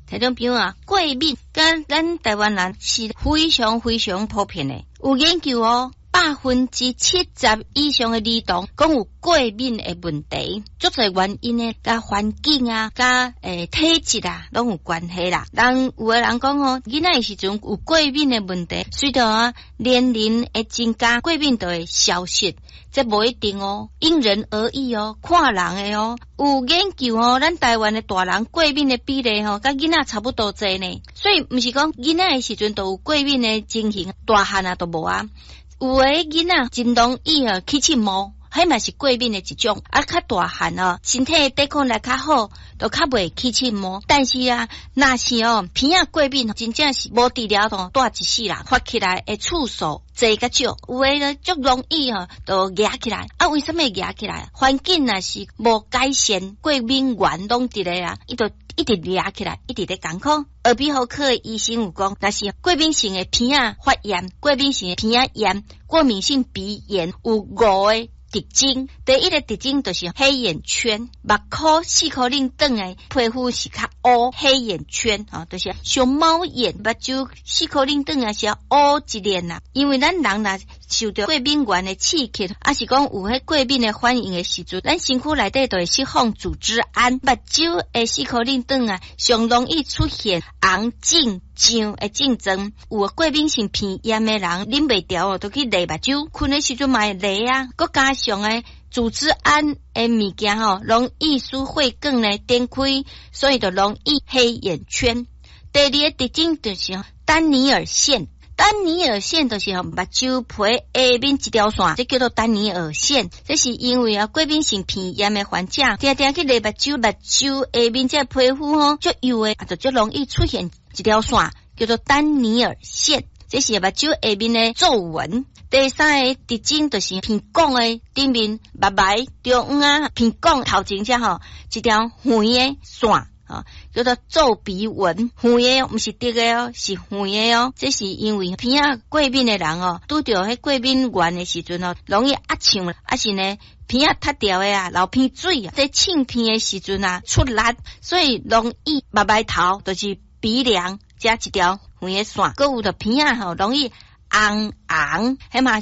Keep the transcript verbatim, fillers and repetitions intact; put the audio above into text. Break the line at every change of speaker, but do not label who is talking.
听众朋友啊，过敏跟咱台湾人是非常非常普遍的。有研究哦，百分之七十以上的儿童讲有过敏的问题，足侪原因呢，甲环境啊，甲诶体质啊，拢有关系啦。人有的人讲哦，囡仔的时阵有过敏的问题，随着啊年龄的增加，过敏就会消失。这无一定哦，因人而异哦，看人的哦。有研究哦，咱台湾的大人过敏的比例吼，甲囡仔差不多侪呢。所以毋是讲囡仔的时阵都有过敏的情形，大汉啊都无啊。有诶囡仔真容易啊起荨毛，迄嘛是过敏的一种。啊，较大汉哦，身体抵抗力较好，都较袂起荨毛。但是啊，若是哦鼻仔过敏，真正是无治疗吼，带一世人发起来的次数侪较少。有诶呢，足容易哦，都压起来。啊，为什么压起来？环境若是无改善，过敏源拢伫咧啊，伊就一直压起来，一直咧艰苦。耳鼻喉科的医生有讲，若是过敏性的鼻仔发炎、过敏性的鼻仔炎、过敏性鼻炎有五个特征。第一个特征就是黑眼圈，目眶、四颗领等的皮肤是较乌，黑眼圈啊，就是熊猫眼，目睭四颗领等啊是乌一链啦。因为咱人若受到过敏源的刺激，还是讲有迄过敏的反应的时阵，咱身躯内底就会释放组织胺，目睭的四颗领等啊，上容易出现红、肿、胀的症状。有过敏性鼻炎的人，啉袂调哦，都去勒目睭，困的时阵嘛会勒啊，佮加上诶组织胺的物件吼，容易使血管呢展开，所以就容易黑眼圈。第二个特征就是丹尼尔线。丹尼尔线就是目睭皮下面一条线，这叫做丹尼尔线。这是因为啊，过敏性鼻炎的患者，定定去勒目睭，目睭下面这皮肤吼，足油的，啊，就足容易出现一条线，叫做丹尼尔线。这是目睭下面的皱纹。第三个特征就是鼻管的顶面、目眉、中央啊，鼻管头前遮吼，一条圆的线。啊，叫做皱鼻纹，圆的，不是直的哦，是圆的哦。这是因为鼻仔过敏的人哦，拄着迄过敏源的时阵哦，容易压呛，啊是呢，鼻仔塌掉的啊，流鼻水啊，在擤鼻的时阵啊，出力，所以容易目眉头就是鼻梁加一条圆的线，搁有着鼻仔吼，容易红红，迄嘛。